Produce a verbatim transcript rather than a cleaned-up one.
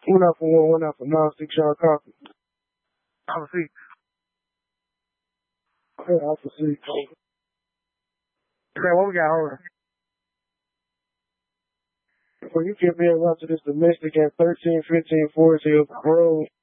One out for one, one out for nine, six yard copy. Alpha six. Yeah, Alpha six. Okay, what we got? Hold on. Well, you give me a run to this domestic at thirteen fifteen Forest Hill Road.